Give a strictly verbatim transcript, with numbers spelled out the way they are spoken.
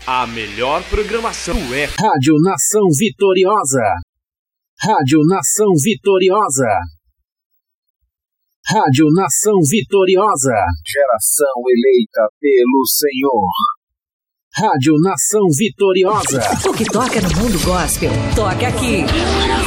A melhor programação é Rádio Nação Vitoriosa. Rádio Nação Vitoriosa. Rádio Nação Vitoriosa. Geração eleita pelo Senhor. Rádio Nação Vitoriosa. O que toca no mundo gospel, toca aqui.